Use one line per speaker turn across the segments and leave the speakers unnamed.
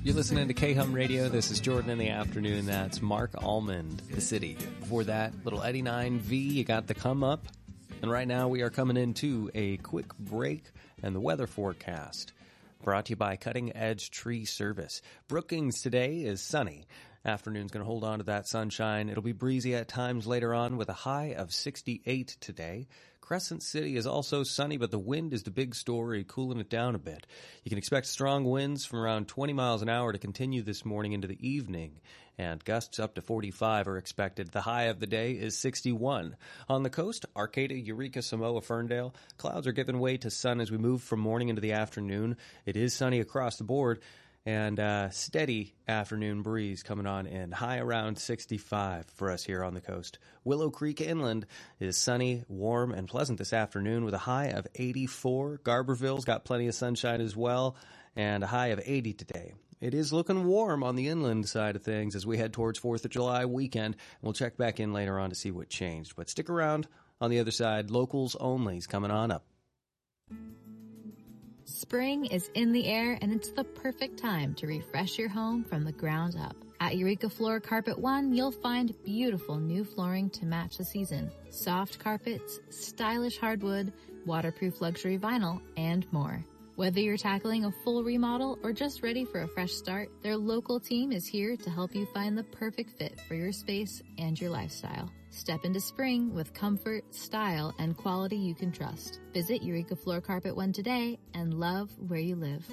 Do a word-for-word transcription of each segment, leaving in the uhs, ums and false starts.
You're listening to K-Hum Radio. This is Jordan in the Afternoon. That's Mark Almond, The City. Before that, little Eddie nine V, you got the Come Up. And right now we are coming into a quick break and the weather forecast. Brought to you by Cutting Edge Tree Service. Brookings today is sunny. Afternoon's going to hold on to that sunshine. It'll be breezy at times later on with a high of sixty-eight today. Crescent City is also sunny, but the wind is the big story, cooling it down a bit. You can expect strong winds from around twenty miles an hour to continue this morning into the evening, and gusts up to forty-five are expected. The high of the day is sixty-one. On the coast, Arcata, Eureka, Samoa, Ferndale, clouds are giving way to sun as we move from morning into the afternoon. It is sunny across the board. And uh, steady afternoon breeze coming on in, high around sixty-five for us here on the coast. Willow Creek Inland is sunny, warm, and pleasant this afternoon with a high of eighty-four. Garberville's got plenty of sunshine as well, and a high of eighty today. It is looking warm on the inland side of things as we head towards fourth of July weekend. We'll check back in later on to see what changed. But stick around on the other side. Locals only is coming on up.
Spring is in the air, and it's the perfect time to refresh your home from the ground up. At Eureka Floor Carpet One, you'll find beautiful new flooring to match the season, soft carpets, stylish hardwood, waterproof luxury vinyl, and more. Whether you're tackling a full remodel or just ready for a fresh start, their local team is here to help you find the perfect fit for your space and your lifestyle. Step into spring with comfort, style, and quality you can trust. Visit Eureka Floor Carpet One today and love where you live.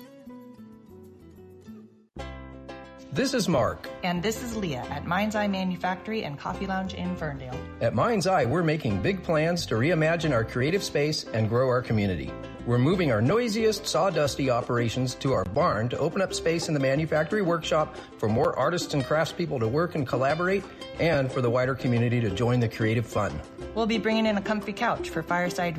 This is Mark.
And this is Leah at Mind's Eye Manufactory and Coffee Lounge in Ferndale.
At Mind's Eye, we're making big plans to reimagine our creative space and grow our community. We're moving our noisiest, sawdusty operations to our barn to open up space in the manufactory workshop for more artists and craftspeople to work and collaborate, and for the wider community to join the creative fun.
We'll be bringing in a comfy couch for fireside